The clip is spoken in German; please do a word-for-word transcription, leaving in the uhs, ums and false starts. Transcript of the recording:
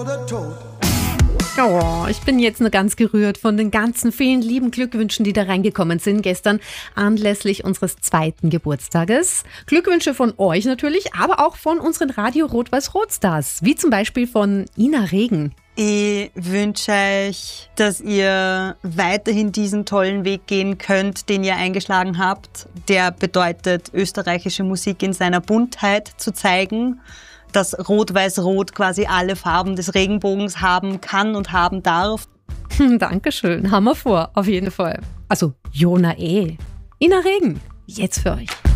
Oh, ich bin jetzt nur ganz gerührt von den ganzen vielen lieben Glückwünschen, die da reingekommen sind gestern anlässlich unseres zweiten Geburtstages. Glückwünsche von euch natürlich, aber auch von unseren Radio Rot-Weiß-Rot-Stars, wie zum Beispiel von Ina Regen. Ich wünsche euch, dass ihr weiterhin diesen tollen Weg gehen könnt, den ihr eingeschlagen habt. Der bedeutet, österreichische Musik in seiner Buntheit zu zeigen, dass Rot-Weiß-Rot quasi alle Farben des Regenbogens haben kann und haben darf. Dankeschön, haben wir vor, auf jeden Fall. Also Jona eh. Ina Regen, jetzt für euch.